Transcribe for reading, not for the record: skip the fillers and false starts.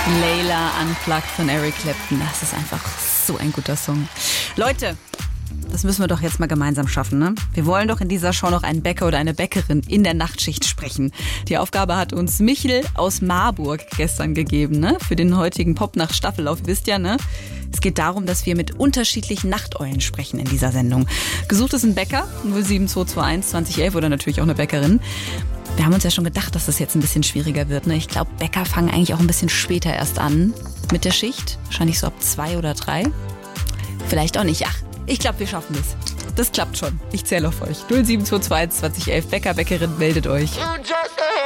Layla Unplugged von Eric Clapton. Das ist einfach so ein guter Song. Leute, das müssen wir doch jetzt mal gemeinsam schaffen, ne? Wir wollen doch in dieser Show noch einen Bäcker oder eine Bäckerin in der Nachtschicht sprechen. Die Aufgabe hat uns Michel aus Marburg gestern gegeben, ne? Für den heutigen Popnacht-Staffellauf, wisst ihr, ne? Es geht darum, dass wir mit unterschiedlichen Nachteulen sprechen in dieser Sendung. Gesucht ist ein Bäcker, 07221 2011 oder natürlich auch eine Bäckerin. Wir haben uns ja schon gedacht, dass das jetzt ein bisschen schwieriger wird, ne? Ich glaube, Bäcker fangen eigentlich auch ein bisschen später erst an mit der Schicht. Wahrscheinlich so ab 2 oder 3. Vielleicht auch nicht. Ach, ich glaube, wir schaffen es. Das klappt schon. Ich zähle auf euch. 07221 2011. Bäcker, Bäckerin, meldet euch.